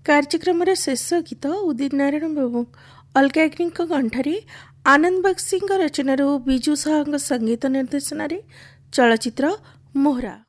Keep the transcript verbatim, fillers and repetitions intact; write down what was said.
କାର୍ଯ୍ୟକ୍ରମର ଶେଷ ଗୀତ ଉଦିତ ନାରାୟଣ ଏବଂ ଅଲକା ଅଗ୍ନିଙ୍କ କଣ୍ଠରେ ଆନନ୍ଦ ବକ୍ସିଙ୍କ ରଚନାରୁ ବିଜୁ ସାହାଙ୍କ ସଙ୍ଗୀତ ନିର୍ଦ୍ଦେଶନାରେ ଚଳଚ୍ଚିତ୍ର ମୋହରା।